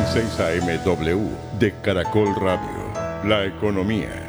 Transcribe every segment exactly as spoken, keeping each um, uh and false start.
seis A M W de Caracol Radio. La economía.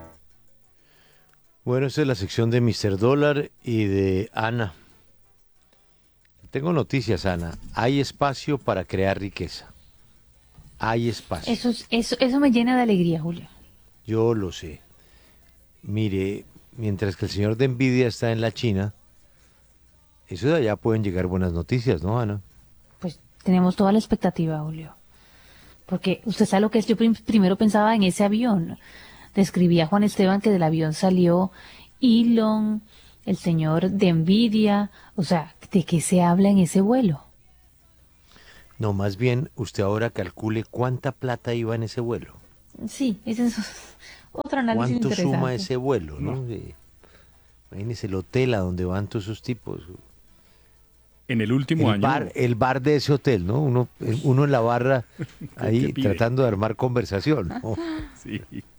Bueno, esta es la sección de míster Dólar y de Ana. Tengo noticias, Ana. Hay espacio para crear riqueza. Hay espacio. Eso, es- eso, eso me llena de alegría, Julio. Yo lo sé. Mire, mientras que el señor de Nvidia está en la China, eso de allá pueden llegar buenas noticias, ¿no, Ana? Pues tenemos toda la expectativa, Julio. Porque usted sabe lo que es. Yo prim- primero pensaba en ese avión. Describía Juan Esteban que del avión salió Elon, el señor de Nvidia. O sea, ¿de qué se habla en ese vuelo? No, más bien usted ahora calcule cuánta plata iba en ese vuelo. Sí, ese es otro análisis ¿Cuánto interesante. suma ese vuelo, no? Sí. Imagínese el hotel a donde van todos esos tipos. En el último El año. bar, el bar de ese hotel, ¿no? Uno, uno en la barra ahí ¿Qué pide? tratando de armar conversación, ¿no? Sí.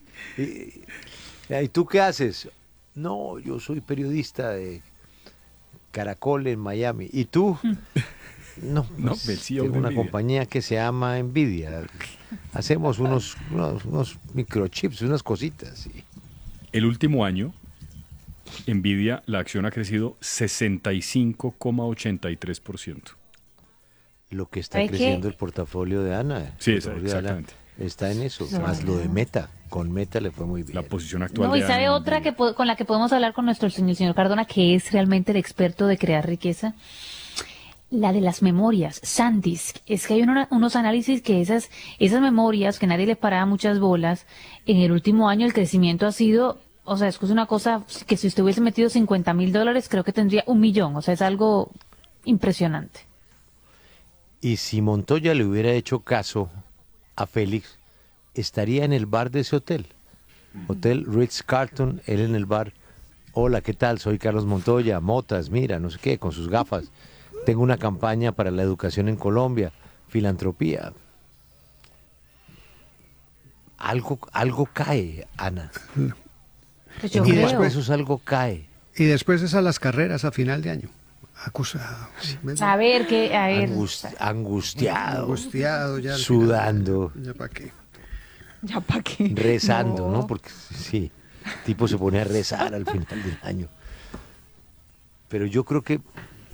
Y, ¿y tú qué haces? No, yo soy periodista de Caracol en Miami. ¿Y tú? No, No, pues, el C E O tengo de una Nvidia. compañía que se llama Nvidia. Hacemos unos, unos, unos microchips, unas cositas. Sí. El último año, Nvidia, la acción ha crecido sesenta y cinco coma ochenta y tres por ciento. Lo que está ¿Sabe qué? creciendo el portafolio de Ana. Sí, el esa- portafolio de Ana exactamente. Está en eso, No, más lo de no. Meta. Con Meta le fue muy bien. La posición actual No, y de sabe Ana en otra Nvidia. que po- con la que podemos hablar con nuestro señor, señor Cardona, que es realmente el experto de crear riqueza. La de las memorias, SanDisk. Es que hay una- unos análisis que esas, esas memorias, que nadie les paraba muchas bolas, en el último año el crecimiento ha sido, o sea, es que es una cosa que si usted hubiese metido cincuenta mil dólares, creo que tendría un millón. O sea, es algo impresionante. Y si Montoya le hubiera hecho caso a Félix, estaría en el bar de ese hotel. Hotel Ritz-Carlton, él en el bar. Hola, ¿qué tal? Soy Carlos Montoya, Motas, mira, no sé qué, con sus gafas. Tengo una campaña para la educación en Colombia, filantropía. Algo, algo cae, Ana. Pues yo Y creo. después eso algo cae. Y después es a las carreras a final de año. Acusado. A ver, que, a ver. Angust- angustiado, Angustiado ya. al sudando, final. Ya para qué. ¿Ya para qué? rezando, ¿no? Porque sí, el tipo se pone a rezar al final del año. Pero yo creo que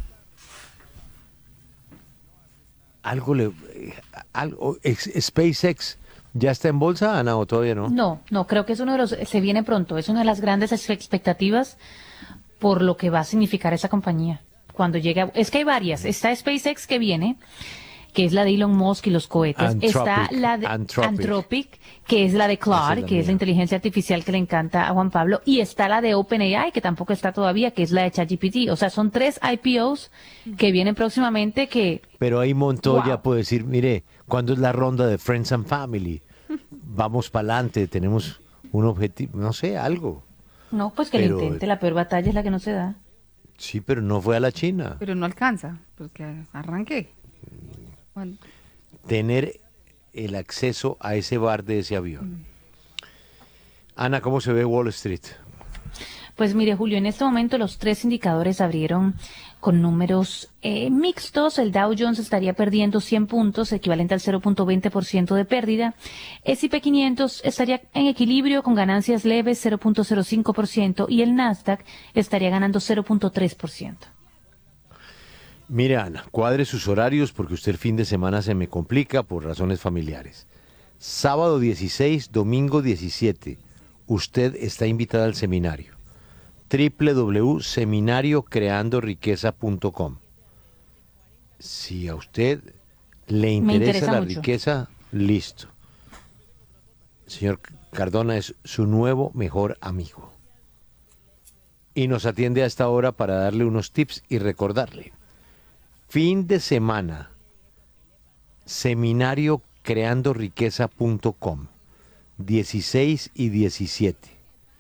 algo le... eh, Algo, ex- SpaceX ya está en bolsa, Ana, o todavía no? No, no, creo que es uno de los, se viene pronto, es una de las grandes ex- expectativas por lo que va a significar esa compañía. Cuando llegue, a- es que hay varias, está SpaceX que viene, que es la de Elon Musk y los cohetes, está Anthropic, la de Anthropic. Anthropic, que es la de Esa Claude, es la que es la mía. inteligencia artificial que le encanta a Juan Pablo, y está la de OpenAI, que tampoco está todavía, que es la de ChatGPT. O sea, son tres I P Os que vienen próximamente que, Pero ahí Montoya Wow. puede decir, mire, ¿cuándo es la ronda de Friends and Family? Vamos para adelante, tenemos un objetivo, no sé, algo. no, pues que Pero- lo intente, la peor batalla es la que no se da. Sí, pero no fue a la China. Pero no alcanza, pues que arranque. Bueno, Tener el acceso a ese bar de ese avión. Ana, ¿cómo se ve Wall Street? Pues mire, Julio, en este momento los tres indicadores abrieron con números eh, mixtos. El Dow Jones estaría perdiendo cien puntos, equivalente al cero punto veinte por ciento de pérdida. S y P quinientos estaría en equilibrio con ganancias leves, cero punto cero cinco por ciento, y el Nasdaq estaría ganando cero punto tres por ciento. Mire, Ana, cuadre sus horarios porque usted el fin de semana se me complica por razones familiares. Sábado dieciséis, domingo diecisiete, usted está invitada al seminario. doble u doble u doble u punto seminario creando riqueza punto com. Si a usted le interesa, interesa la mucho. riqueza, listo. Señor Cardona es su nuevo mejor amigo. Y nos atiende a esta hora para darle unos tips y recordarle. Fin de semana, seminario creando riqueza punto com, dieciséis y diecisiete.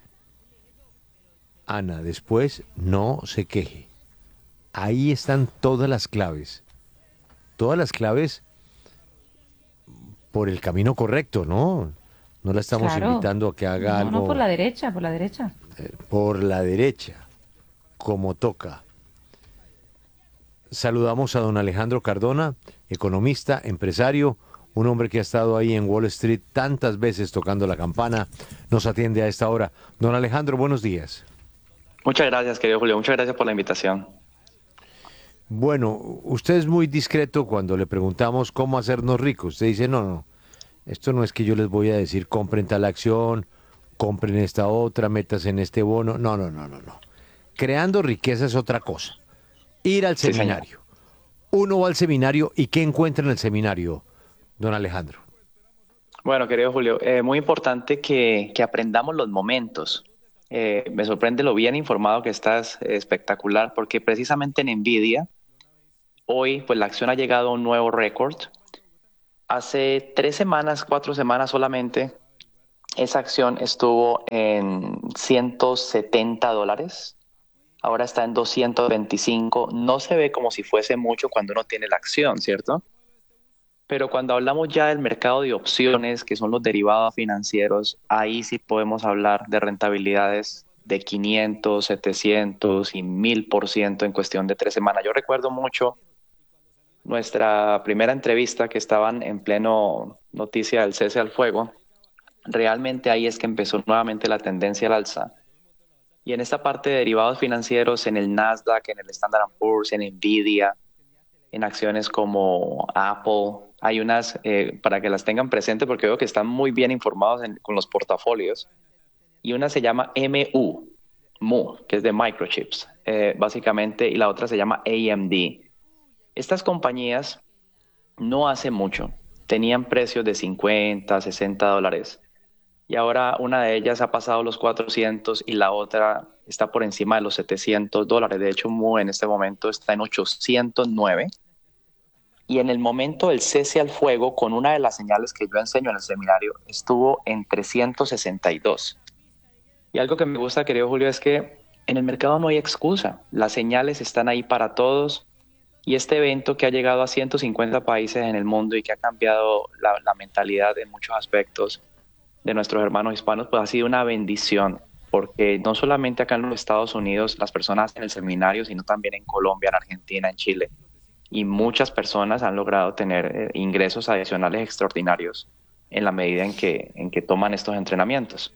Ana, después no se queje. Ahí están todas las claves. Todas las claves por el camino correcto, ¿no? No la estamos Claro. invitando a que haga No, algo no, por la derecha, por la derecha. eh, por la derecha, como toca. Saludamos a don Alejandro Cardona, economista, empresario. un hombre que ha estado ahí en Wall Street tantas veces tocando la campana, nos atiende a esta hora. Don Alejandro, buenos días. Muchas gracias, querido Julio. Muchas gracias por la invitación. Bueno, usted es muy discreto cuando le preguntamos cómo hacernos ricos. Usted dice, no, no, esto no es que yo les voy a decir compren tal acción, compren esta otra, métase en este bono. No, no, no, no, no. Creando riqueza es otra cosa. Ir al Sí, seminario. señor. Uno va al seminario y ¿qué encuentra en el seminario, don Alejandro? Bueno, querido Julio, eh, muy importante que, que aprendamos los momentos. Eh, me sorprende lo bien informado que estás, eh, espectacular, porque precisamente en Nvidia, hoy pues la acción ha llegado a un nuevo récord. Hace tres semanas, cuatro semanas solamente, esa acción estuvo en ciento setenta dólares. Ahora está en doscientos veinticinco. No se ve como si fuese mucho cuando uno tiene la acción, ¿cierto? Pero cuando hablamos ya del mercado de opciones, que son los derivados financieros, ahí sí podemos hablar de rentabilidades de quinientos, setecientos y mil por ciento en cuestión de tres semanas. Yo recuerdo mucho nuestra primera entrevista que estaban en pleno noticia del cese al fuego. Realmente ahí es que empezó nuevamente la tendencia al alza. Y en esta parte de derivados financieros, en el Nasdaq, en el Standard and Poor's, en Nvidia, en acciones como Apple, hay unas, eh, para que las tengan presentes, porque veo que están muy bien informados en, con los portafolios. Y una se llama M U, M U, que es de microchips, eh, básicamente, y la otra se llama A M D. Estas compañías no hace mucho tenían precios de cincuenta, sesenta dólares. Y ahora una de ellas ha pasado los cuatrocientos y la otra está por encima de los setecientos dólares. De hecho, M U en este momento está en ochocientos nueve. Y en el momento del cese al fuego, con una de las señales que yo enseño en el seminario, estuvo en trescientos sesenta y dos. Y algo que me gusta, querido Julio, es que en el mercado no hay excusa. Las señales están ahí para todos. Y este evento que ha llegado a ciento cincuenta países en el mundo y que ha cambiado la, la mentalidad en muchos aspectos de nuestros hermanos hispanos, pues ha sido una bendición, porque no solamente acá en los Estados Unidos las personas en el seminario, sino también en Colombia, en Argentina, en Chile, y muchas personas han logrado tener eh, ingresos adicionales extraordinarios en la medida en que, en que toman estos entrenamientos.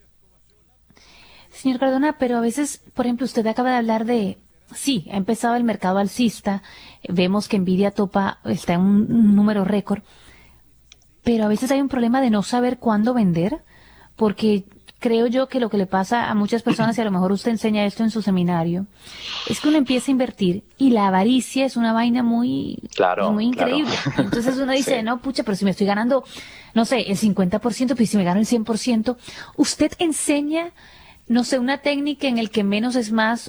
Señor Cardona, pero a veces, por ejemplo, usted acaba de hablar de, sí, ha empezado el mercado alcista, vemos que Nvidia topa, está en un número récord, pero a veces hay un problema de no saber cuándo vender, porque creo yo que lo que le pasa a muchas personas, y a lo mejor usted enseña esto en su seminario, es que uno empieza a invertir y la avaricia es una vaina muy, claro, muy increíble. Claro. Entonces uno dice, Sí. no, pucha, pero si me estoy ganando, no sé, el cincuenta por ciento, pues si me gano el cien por ciento, ¿usted enseña, no sé, una técnica en el que menos es más,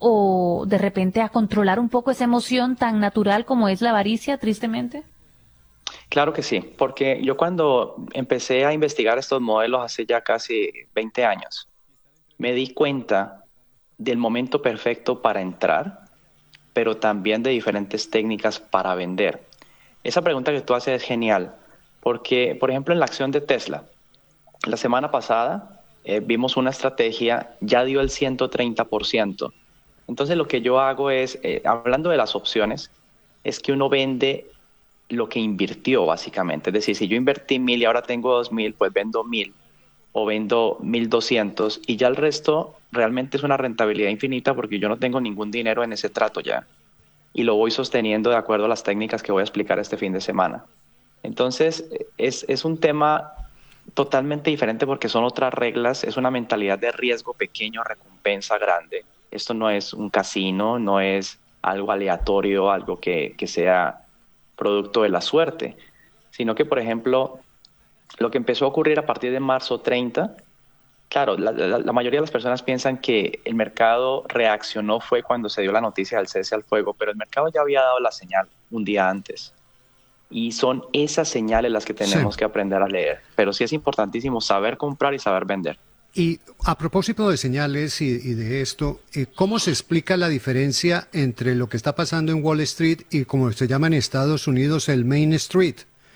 o de repente a controlar un poco esa emoción tan natural como es la avaricia, tristemente? Claro que sí, porque yo cuando empecé a investigar estos modelos hace ya casi veinte años, me di cuenta del momento perfecto para entrar, pero también de diferentes técnicas para vender. Esa pregunta que tú haces es genial, porque, por ejemplo, en la acción de Tesla, la semana pasada eh, vimos una estrategia, ya dio el ciento treinta por ciento. Entonces lo que yo hago es, eh, hablando de las opciones, es que uno vende lo que invirtió básicamente. Es decir, si yo invertí mil y ahora tengo dos mil, pues vendo mil o vendo mil doscientos y ya el resto realmente es una rentabilidad infinita porque yo no tengo ningún dinero en ese trato ya y lo voy sosteniendo de acuerdo a las técnicas que voy a explicar este fin de semana. Entonces es, es un tema totalmente diferente porque son otras reglas, es una mentalidad de riesgo pequeño, recompensa grande. Esto no es un casino, no es algo aleatorio, algo que, que sea producto de la suerte, sino que, por ejemplo, lo que empezó a ocurrir a partir de marzo treinta, claro, la, la, la mayoría de las personas piensan que el mercado reaccionó fue cuando se dio la noticia del cese al fuego, pero el mercado ya había dado la señal un día antes. Y son esas señales las que tenemos sí. que aprender a leer. Pero sí es importantísimo saber comprar y saber vender. Y a propósito de señales y, y de esto, ¿cómo se explica la diferencia entre lo que está pasando en Wall Street y como se llama en Estados Unidos el Main Street?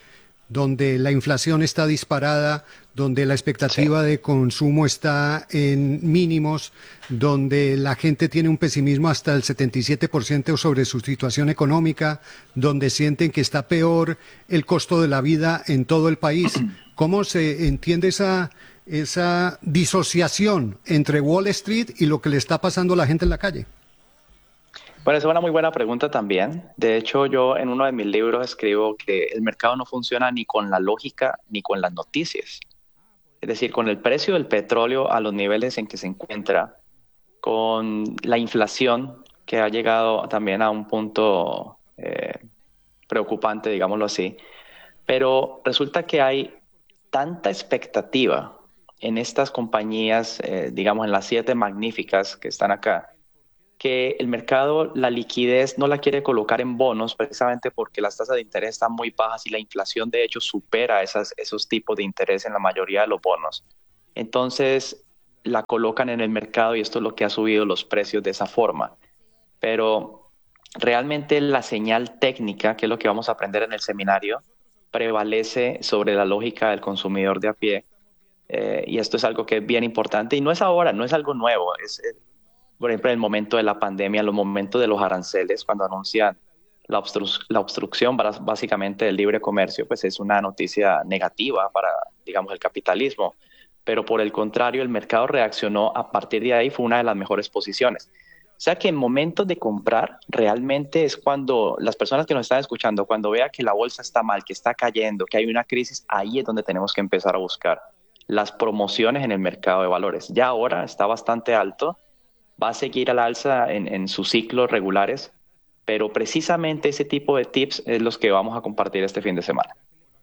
donde la inflación está disparada, donde la expectativa sí. de consumo está en mínimos, donde la gente tiene un pesimismo hasta el setenta y siete por ciento sobre su situación económica, donde sienten que está peor el costo de la vida en todo el país. ¿Cómo se entiende esa, esa disociación entre Wall Street y lo que le está pasando a la gente en la calle? Bueno, esa es una muy buena pregunta también. De hecho, yo en uno de mis libros escribo que el mercado no funciona ni con la lógica ni con las noticias. Es decir, con el precio del petróleo a los niveles en que se encuentra, con la inflación que ha llegado también a un punto eh, preocupante, digámoslo así. Pero resulta que hay tanta expectativa en estas compañías, eh, digamos en las siete magníficas que están acá, que el mercado, la liquidez no la quiere colocar en bonos precisamente porque las tasas de interés están muy bajas y la inflación de hecho supera esas, esos tipos de interés en la mayoría de los bonos. Entonces la colocan en el mercado y esto es lo que ha subido los precios de esa forma. Pero realmente la señal técnica, que es lo que vamos a aprender en el seminario, prevalece sobre la lógica del consumidor de a pie. Eh, y esto es algo que es bien importante y no es ahora, no es algo nuevo, es... es por ejemplo, en el momento de la pandemia, en los momentos de los aranceles, cuando anuncian la, obstru- la obstrucción básicamente del libre comercio, pues es una noticia negativa para, digamos, el capitalismo. Pero por el contrario, el mercado reaccionó a partir de ahí, fue una de las mejores posiciones. O sea que en momentos de comprar, realmente es cuando las personas que nos están escuchando, cuando vean que la bolsa está mal, que está cayendo, que hay una crisis, ahí es donde tenemos que empezar a buscar las promociones en el mercado de valores. Ya ahora está bastante alto, va a seguir al alza en, en sus ciclos regulares, pero precisamente ese tipo de tips es los que vamos a compartir este fin de semana.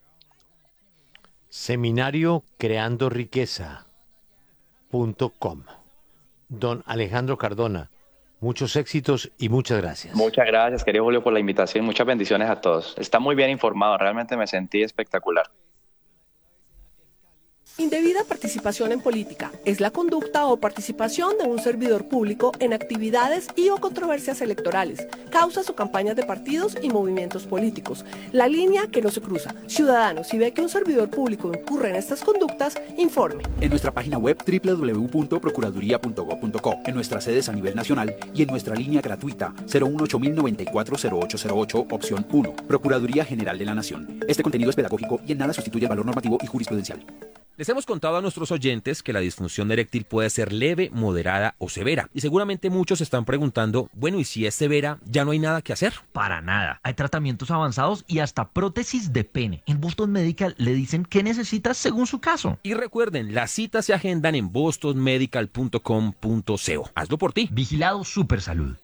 Seminario creando riqueza punto com. Don Alejandro Cardona, muchos éxitos y muchas gracias. Muchas gracias, querido Julio, por la invitación. Muchas bendiciones a todos. Está muy bien informado, realmente me sentí espectacular. Indebida participación en política es la conducta o participación de un servidor público en actividades y o controversias electorales, causas o campañas de partidos y movimientos políticos. La línea que no se cruza. Ciudadano, si ve que un servidor público incurre en estas conductas, informe. En nuestra página web doble u doble u doble u punto procuraduría punto gob punto co, en nuestras sedes a nivel nacional y en nuestra línea gratuita cero uno ocho mil noventa y cuatro cero ocho cero ocho, opción uno. Procuraduría General de la Nación. Este contenido es pedagógico y en nada sustituye el valor normativo y jurisprudencial. Les hemos contado a nuestros oyentes que la disfunción eréctil puede ser leve, moderada o severa. Y seguramente muchos se están preguntando, bueno, ¿y si es severa, ya no hay nada que hacer? Para nada. Hay tratamientos avanzados y hasta prótesis de pene. En Boston Medical le dicen qué necesitas según su caso. Y recuerden, las citas se agendan en boston medical punto com punto co. Hazlo por ti. Vigilado Supersalud.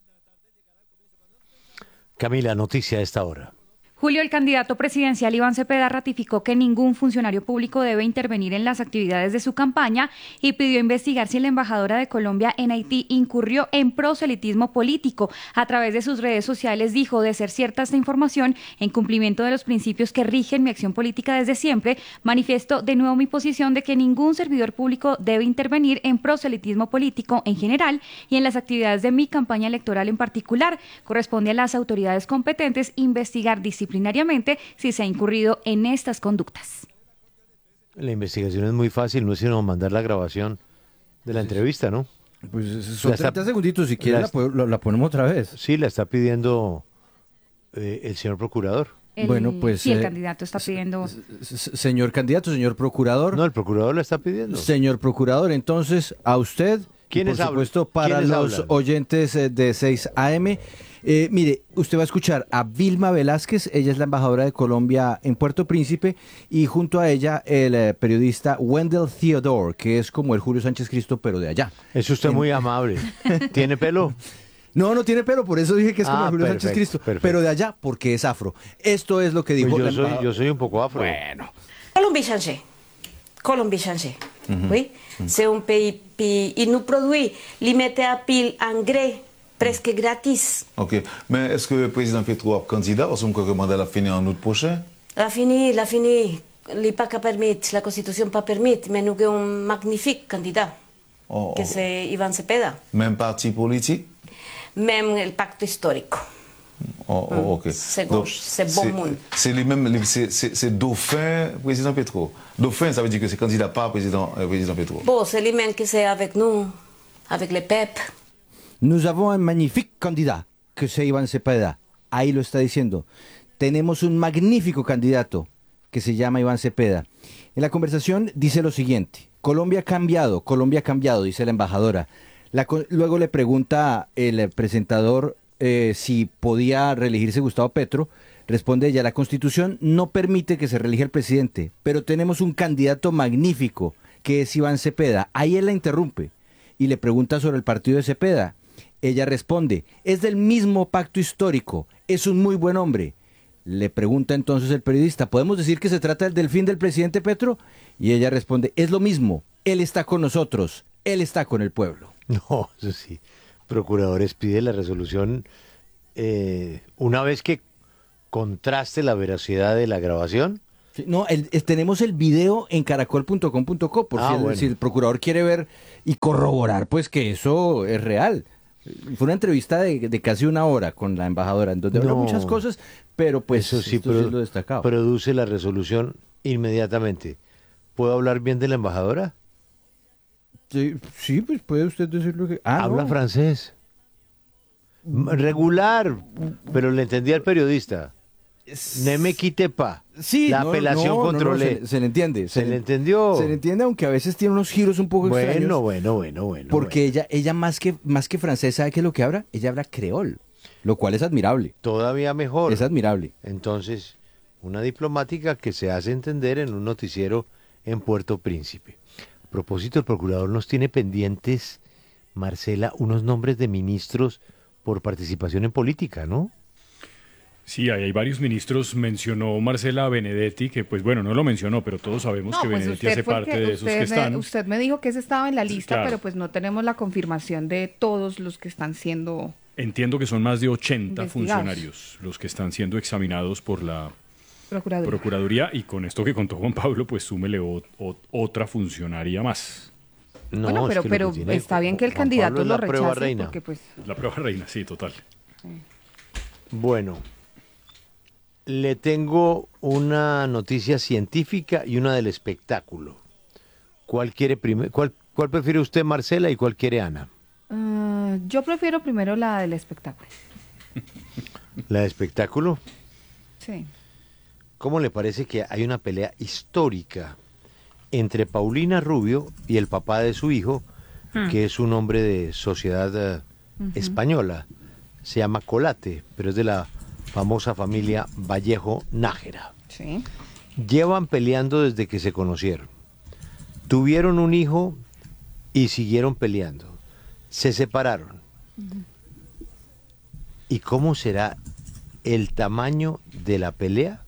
Camila, noticia a esta hora. Julio, el candidato presidencial Iván Cepeda ratificó que ningún funcionario público debe intervenir en las actividades de su campaña y pidió investigar si la embajadora de Colombia en Haití incurrió en proselitismo político. A través de sus redes sociales dijo, de ser cierta esta información, en cumplimiento de los principios que rigen mi acción política desde siempre, manifiesto de nuevo mi posición de que ningún servidor público debe intervenir en proselitismo político en general y en las actividades de mi campaña electoral en particular. Corresponde a las autoridades competentes investigar disciplinariamente disciplinariamente si se ha incurrido en estas conductas. La investigación es muy fácil, no es sino mandar la grabación de la entrevista, ¿no? Pues son treinta segunditos, si quiere la, la, la ponemos otra vez. Sí, la está pidiendo eh, el señor procurador. El, bueno, pues... Sí, el eh, candidato está pidiendo... Señor candidato, señor procurador. No, el procurador la está pidiendo. Señor procurador, entonces, a usted, ¿Quiénes por supuesto, hablan? para ¿Quiénes los hablan? oyentes de seis A M, Eh, mire, usted va a escuchar a Vilma Velázquez, ella es la embajadora de Colombia en Puerto Príncipe, y junto a ella el eh, periodista Wendell Theodore, que es como el Julio Sánchez Cristo, pero de allá. Es usted en... muy amable. ¿Tiene pelo? No, no tiene pelo, por eso dije que es como ah, el Julio perfecto, Sánchez Cristo, perfecto. pero de allá porque es afro. Esto es lo que dijo pues yo la soy, embajadora. Yo soy un poco afro. Bueno. Colombie changé. Colombie changé. Mhm. Oui. Mhm. C'est un pays, pays, il nous produit, il mettait à pile engrais presque gratis. Ok, mais est-ce que le président Petro est candidat parce qu'on recommande la finir en août prochain? La fini, la fini. Il pas qu'à permettre, la Constitution pas permettre, mais nous avons un magnifique candidat, Oh, que oh. c'est Iván Cepeda. Même parti politique? Même le pacte historique. Oh, oh, ok. C'est Donc, gauche, c'est bon c'est- monde. C'est lui-même, c'est- c'est c'est Dauphin, président Petro. Dauphin, ça veut dire que c'est candidat pas président, euh, président Petro. Bon, c'est lui-même qui c'est avec nous, avec le P E P. Nous avons un magnifique candidat, que es Iván Cepeda. Ahí lo está diciendo. Tenemos un magnífico candidato, que se llama Iván Cepeda. En la conversación dice lo siguiente. Colombia ha cambiado, Colombia ha cambiado, dice la embajadora. La co- luego le pregunta el presentador eh, si podía reelegirse Gustavo Petro. Responde ella, la Constitución no permite que se reelija el presidente, pero tenemos un candidato magnífico, que es Iván Cepeda. Ahí él la interrumpe y le pregunta sobre el partido de Cepeda. Ella responde, es del mismo pacto histórico, es un muy buen hombre. Le pregunta entonces el periodista, ¿podemos decir que se trata del fin del presidente Petro? Y ella responde, es lo mismo, él está con nosotros, él está con el pueblo. No, eso sí. Procuradores pide la resolución eh, una vez que contraste la veracidad de la grabación. Sí, no, el- el- tenemos el video en caracol punto com punto co, por Ah, si, el, bueno. si el procurador quiere ver y corroborar pues que eso es real. Fue una entrevista de, de casi una hora con la embajadora, en donde habló No. muchas cosas, pero pues Eso sí, esto sí produ- es lo destacado. produce la resolución inmediatamente. ¿Puedo hablar bien de la embajadora? Sí, sí, pues puede usted decir lo que... Ah, Habla no. francés. M- Regular, pero le entendí al periodista. Ne me quite pa. Sí, la no, apelación no, no, no, controlé. se, se le entiende. Se le entendió. Se le entiende, aunque a veces tiene unos giros un poco Bueno, extraños. bueno, bueno, bueno. Porque ella, ella más que más que francés, ¿sabe qué es lo que habla? Ella habla creol, lo cual es admirable. Todavía mejor. Es admirable. Entonces, una diplomática que se hace entender en un noticiero en Puerto Príncipe. A propósito, el procurador nos tiene pendientes, Marcela, unos nombres de ministros por participación en política, ¿no? Sí, ahí hay varios ministros. Mencionó Marcela Benedetti, que pues bueno, no lo mencionó, pero todos sabemos No, que pues Benedetti usted hace fue el parte que- de esos usted que me- están. Usted me dijo que ese estaba en la lista, claro. pero pues no tenemos la confirmación de todos los que están siendo... Entiendo que son más de ochenta Investigados. funcionarios los que están siendo examinados por la Procuraduría. Procuraduría, y con esto que contó Juan Pablo, pues súmele o- o- otra funcionaria más. No, bueno, es pero, que lo pero que tiene está bien que el Juan candidato Pablo es lo la prueba rechace, reina. porque pues... La prueba reina, sí, total. Bueno, le tengo una noticia científica y una del espectáculo. ¿Cuál quiere primero? ¿Cuál, cuál prefiere usted, Marcela, y cuál quiere Ana? Ah, yo prefiero primero la del espectáculo. ¿La de espectáculo? Sí. ¿Cómo le parece que hay una pelea histórica entre Paulina Rubio y el papá de su hijo, Hmm. que es un hombre de sociedad eh, Ujú. española? Se llama Colate, pero es de la famosa familia Vallejo Nájera. Sí. Llevan peleando desde que se conocieron. Tuvieron un hijo y siguieron peleando. Se separaron. ¿Y cómo será el tamaño de la pelea?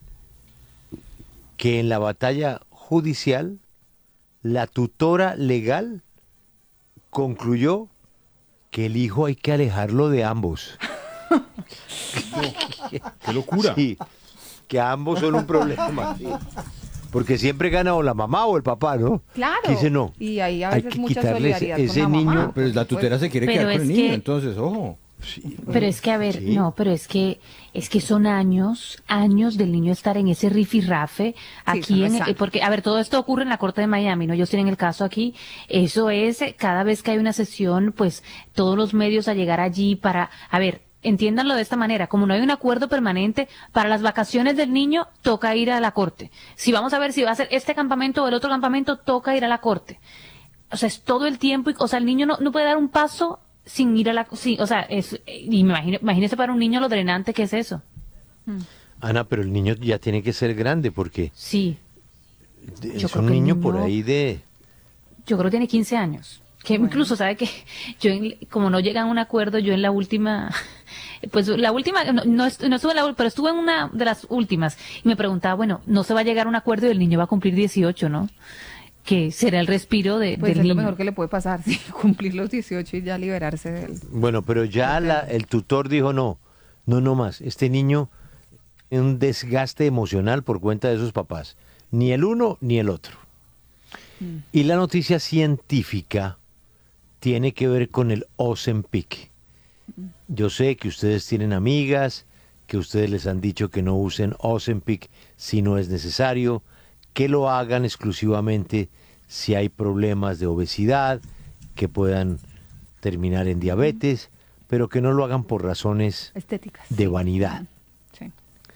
Que en la batalla judicial, la tutora legal concluyó que el hijo hay que alejarlo de ambos. ¡Qué locura! Sí, que ambos son un problema. Sí. Porque siempre gana o la mamá o el papá, ¿no? Claro. Que dice no. Y ahí a hay veces que mucha quitarle ese- solidaridad con ese la mamá. niño. Pero la tutela se quiere Pero quedar con el es niño, que- entonces, ojo. Pero es que, a ver, Sí. no, pero es que es que son años, años del niño estar en ese rifirrafe aquí, eso no es en, sano. eh, porque, a ver, todo esto ocurre en la Corte de Miami, ¿no? Ellos tienen el caso aquí. Eso es, eh, cada vez que hay una sesión, pues todos los medios a llegar allí para, a ver, entiéndanlo de esta manera, como no hay un acuerdo permanente, para las vacaciones del niño toca ir a la Corte. Si vamos a ver si va a ser este campamento o el otro campamento, toca ir a la Corte. O sea, es todo el tiempo, y, o sea, el niño no, no puede dar un paso sin ir a la... Sí, o sea, es, y me imagino- imagínese para un niño lo drenante que es eso. Ana, pero el niño ya tiene que ser grande porque Sí, de- Yo es creo un que el niño por niño- ahí de... yo creo que tiene quince años. Que incluso, ¿sabe que yo, en- como no llegan a un acuerdo, yo en la última, pues la última, no, no, est- no estuve en la ul- pero estuve en una de las últimas y me preguntaba, bueno, no se va a llegar a un acuerdo y el niño va a cumplir dieciocho, ¿no? Que será el respiro de, Pues del es lo niño. mejor que le puede pasar, sí, cumplir los dieciocho y ya liberarse de él. Bueno, pero ya la- el tutor dijo no, no, no más. Este niño es un desgaste emocional por cuenta de sus papás. Ni el uno ni el otro. Y la noticia científica tiene que ver con el Ozempic. Yo sé que ustedes tienen amigas, que ustedes les han dicho que no usen Ozempic si no es necesario, que lo hagan exclusivamente si hay problemas de obesidad, que puedan terminar en diabetes, pero que no lo hagan por razones estéticas de vanidad. Sí.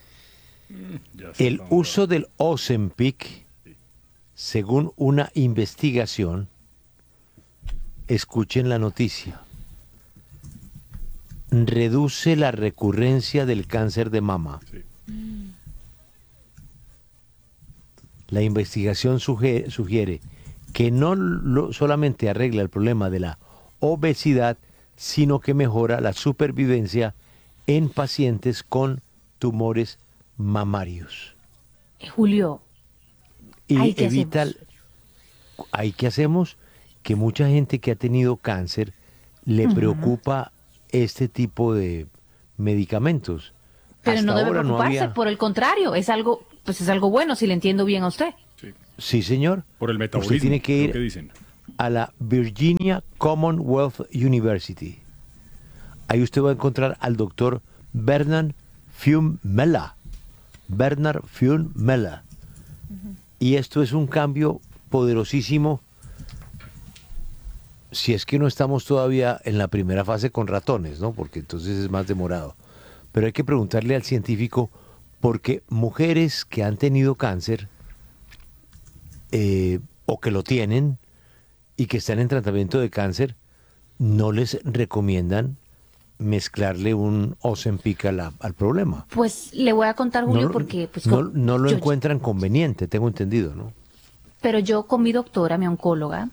El uso del Ozempic, según una investigación, escuchen la noticia, reduce la recurrencia del cáncer de mama. Sí. La investigación sugiere, sugiere que no lo, solamente arregla el problema de la obesidad, sino que mejora la supervivencia en pacientes con tumores mamarios. Julio, Y ¿ay, qué evita, hacemos? ¿hay que hacemos? Que mucha gente que ha tenido cáncer le Ujú. preocupa este tipo de medicamentos. Pero Hasta no debe ahora no preocuparse, había- por el contrario, es algo, pues es algo bueno, si le entiendo bien a usted. Sí, señor. Por el Usted metabolismo, tiene que es lo ir que dicen. a la Virginia Commonwealth University. Ahí usted va a encontrar al doctor Bernard Fiumella. Bernard Fiumella. Y esto es un cambio poderosísimo si es que no estamos todavía en la primera fase con ratones, ¿no? Porque entonces es más demorado. Pero hay que preguntarle al científico porque mujeres que han tenido cáncer eh, o que lo tienen y que están en tratamiento de cáncer, no les recomiendan mezclarle un Ozempic a la- al problema. Pues le voy a contar, Julio, no, porque pues, no, con- no lo yo- encuentran conveniente, tengo entendido, ¿no? pero yo con mi doctora, mi oncóloga,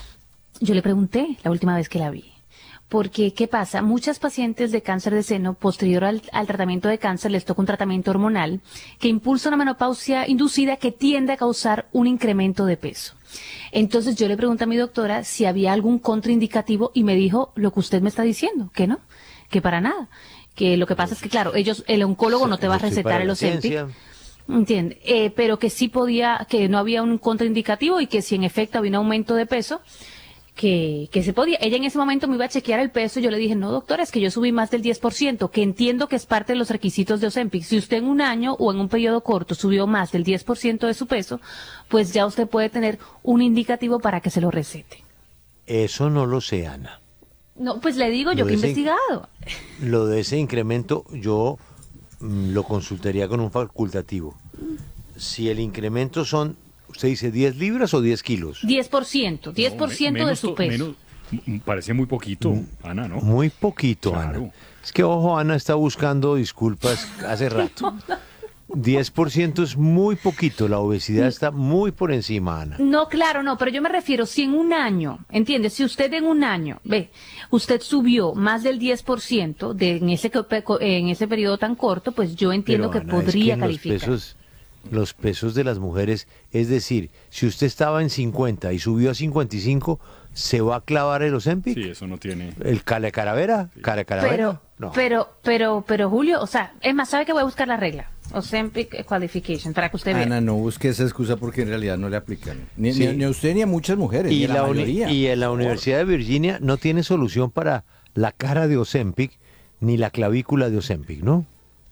yo le pregunté la última vez que la vi. Porque, ¿qué pasa? Muchas pacientes de cáncer de seno, posterior al, al tratamiento de cáncer, les toca un tratamiento hormonal que impulsa una menopausia inducida que tiende a causar un incremento de peso. Entonces yo le pregunté a mi doctora si había algún contraindicativo y me dijo lo que usted me está diciendo, que no, que para nada. Que lo que pasa es que, claro, ellos, el oncólogo no te va a Yo estoy recetar para el la Ozempic. ciencia. Entiende, eh, pero que sí podía, que no había un contraindicativo y que si en efecto había un aumento de peso, que, que se podía. Ella en ese momento me iba a chequear el peso y yo le dije, no doctora, es que yo subí más del diez por ciento, que entiendo que es parte de los requisitos de Ozempic. Si usted en un año o en un periodo corto subió más del diez por ciento de su peso, pues ya usted puede tener un indicativo para que se lo recete. Eso no lo sé, Ana. No, pues le digo yo Lo que he de ese- investigado. Lo de ese incremento yo mm, lo consultaría con un facultativo. Si el incremento son, usted dice diez libras o diez kilos. diez por ciento, diez por ciento de Menos su to- peso. menos- m- parece muy poquito, Ana, ¿no? Muy poquito, Claro. Ana. Es que, ojo, Ana está buscando disculpas hace rato. diez por ciento es muy poquito, la obesidad está muy por encima, Ana. No, claro, no, pero yo me refiero, si en un año, ¿entiendes? Si usted en un año, ve, usted subió más del diez por ciento de, en, ese, co- co- en ese periodo tan corto, pues yo entiendo Pero, que Ana, es podría en calificar. Los pesos, los pesos de las mujeres, es decir, si usted estaba en cincuenta y subió a cincuenta y cinco, ¿se va a clavar el Ozempic? Sí, eso no tiene. ¿El cale calavera? ¿Care calavera? Pero, No. pero, pero, pero, Julio, o sea, es más, ¿sabe que voy a buscar la regla? Ozempic Qualification, para que usted vea. Ana, no busque esa excusa porque en realidad no le aplican. Ni, Sí. ni- ni a usted ni a muchas mujeres, ni Y, a la, la uni- mayoría. y en la Universidad de Virginia no tiene solución para la cara de Ozempic ni la clavícula de Ozempic, ¿no?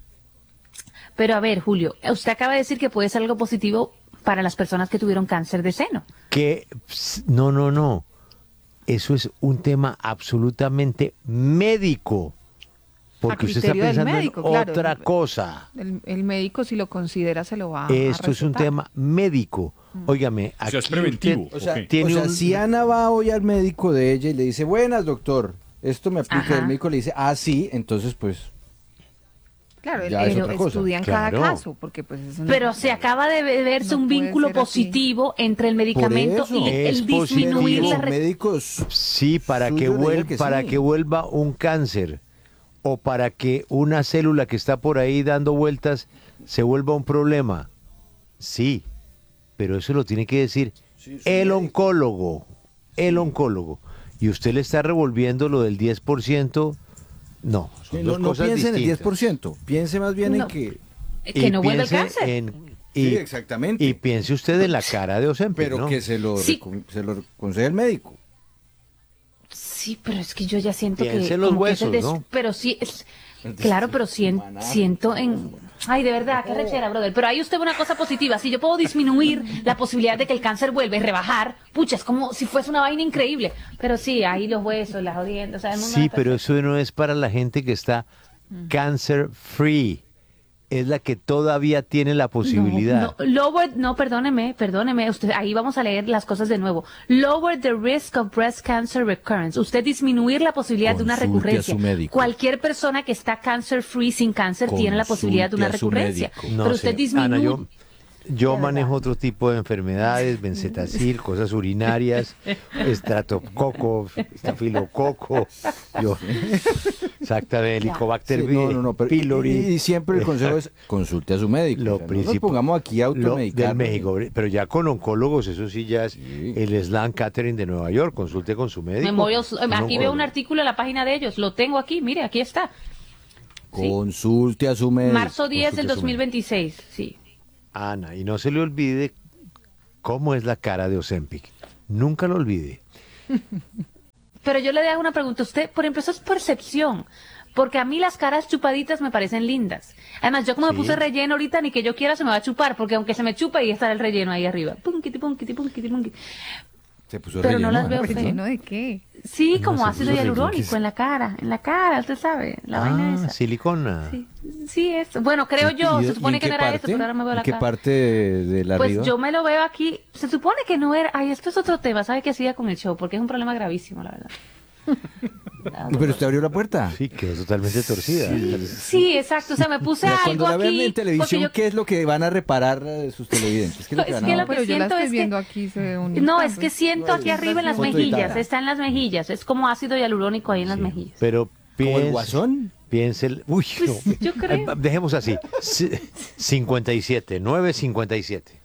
Pero a ver, Julio, usted acaba de decir que puede ser algo positivo para las personas que tuvieron cáncer de seno. Que ps, no, no, no. Eso es un tema absolutamente médico. Porque A usted está criterio del pensando médico, en claro. otra cosa. El, el médico, si lo considera, se lo va a Esto es un recetar. tema médico. Óigame, O sea, es aquí preventivo. usted O sea, tiene o sea, un- si Ana va hoy al médico de ella y le dice, buenas, doctor, esto me aplica, Ajá. el médico le dice, ah, sí, entonces pues... Claro, Ya es pero otra cosa. estudian Claro. cada caso, porque pues eso no- Pero se acaba de ve- verse No un puede vínculo ser así. positivo entre el medicamento eso. y Es el disminuir positivo. la Los re- médicos... Sí, para que, Suyo le vuel- diga que para sí. que vuelva un cáncer o para que una célula que está por ahí dando vueltas se vuelva un problema. Sí, pero eso lo tiene que decir el oncólogo, el oncólogo. Y usted le está revolviendo lo del diez por ciento. No, son No, dos no cosas piense en el diez distintas. por ciento, piense más bien No. en que... que Y no vuelva el piense cáncer. en- Sí, y, exactamente. y piense usted en la cara de Ozempic, pero ¿no? que se lo, Sí. reco- se lo aconseje el médico. Sí, pero es que yo ya siento Piense que... en los como que es el huesos, des- ¿no? Pero sí, es, claro, pero sien- siento en... Ay, de verdad, qué rechera, brother. Pero ahí usted ve una cosa positiva. Si yo puedo disminuir la posibilidad de que el cáncer vuelva y rebajar, pucha, es como si fuese una vaina increíble. Pero sí, ahí los huesos, las jodiendas, o sea, el mundo Sí, de pero eso no es para la gente que está cancer free. Es la que todavía tiene la posibilidad. No, lower, no, perdóneme, perdóneme, usted, ahí vamos a leer las cosas de nuevo. Lower the risk of breast cancer recurrence. Usted disminuir la posibilidad de una Consulte a recurrencia. su médico. Cualquier persona que está cancer free sin cáncer tiene la posibilidad de una Consulte a su recurrencia. médico. No Pero sé, usted disminuye. Ana, yo, yo manejo otro tipo de enfermedades, benzetacil, cosas urinarias, estratococo, estafilococo, yo, exactamente, helicobacter Sí, no, no, no, pero- pylori. y, y siempre el consejo es consulte a su médico. Lo O sea, no nos principal- pongamos aquí a Lo automedicar. del México, pero ya con oncólogos, eso sí ya es el Slam Catering de Nueva York, consulte con su médico. Memorial- un aquí veo un oncólogo. artículo en la página de ellos, lo tengo aquí, mire, aquí está. Consulte a su médico. Marzo diez del consulte a su dos mil veintiséis, sí. Ana, y no se le olvide cómo es la cara de Ozempic. Nunca lo olvide. Pero yo le hago una pregunta. Usted, por ejemplo, eso es percepción. Porque a mí las caras chupaditas me parecen lindas. Además, yo como me Sí. puse relleno ahorita, ni que yo quiera se me va a chupar, porque aunque se me chupa, ahí está el relleno ahí arriba. Punquiti, punquiti, punquiti, punquiti. Se puso Pero relleno, no las veo ¿no? feas. ¿Relleno de qué? Sí, No, como se ácido puso hialurónico relleno. en la cara, en la cara, usted sabe, la vaina Ah, esa. silicona. Sí, es. Bueno, creo yo, ¿Y- se y supone en que qué no era eso, parte? pero ahora me veo la ¿En qué cara. parte de, de la Pues arriba? yo me lo veo aquí, se supone que no era, ay, esto es otro tema, ¿sabe qué hacía con el show? Porque es un problema gravísimo, la verdad. Pero usted abrió la puerta. Sí, quedó totalmente torcida. Sí, exacto, o sea, me puse Mira, algo cuando la vean aquí. en televisión, porque yo- ¿qué es lo que van a reparar eh, sus televidentes? ¿Qué es lo que Es van que a lo ver? que Pero yo la siento estoy es que- viendo aquí hace un No, instante. es que siento aquí arriba en las Foto mejillas, editada. está en las mejillas, es como ácido hialurónico ahí en las mejillas. Pero ¿Como el piense, guasón? piense el- uy, Pues, no. yo creo. Ay, dejemos así. C- cincuenta y siete, nueve cincuenta y siete.